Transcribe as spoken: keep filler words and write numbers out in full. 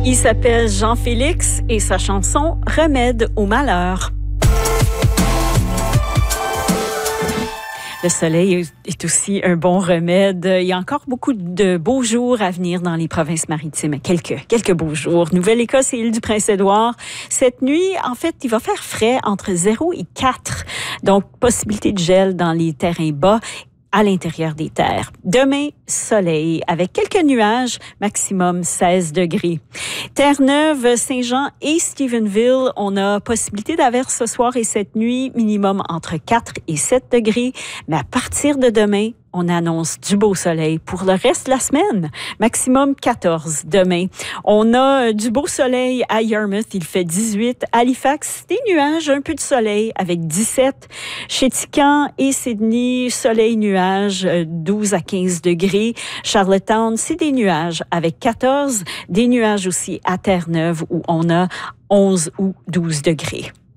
Il s'appelle Jean-Félix et sa chanson « Remède au malheur ». Le soleil est aussi un bon remède. Il y a encore beaucoup de beaux jours à venir dans les provinces maritimes. Quelques, quelques beaux jours. Nouvelle-Écosse et île-du-Prince-Édouard. Cette nuit, en fait, il va faire frais entre zéro et quatre. Donc, possibilité de gel dans les terrains bas à l'intérieur des terres. Demain, soleil avec quelques nuages, maximum seize degrés. Terre-Neuve, Saint-Jean et Stephenville, on a possibilité d'averse ce soir et cette nuit, minimum entre quatre et sept degrés. Mais à partir de demain, on annonce du beau soleil pour le reste de la semaine. Maximum quatorze demain. On a du beau soleil à Yarmouth, il fait dix-huit. Halifax, des nuages, un peu de soleil avec dix-sept. Chez Tican et Sydney, soleil, nuages, douze à quinze degrés. Charlottetown, c'est des nuages avec quatorze. Des nuages aussi à Terre-Neuve où on a onze ou douze degrés.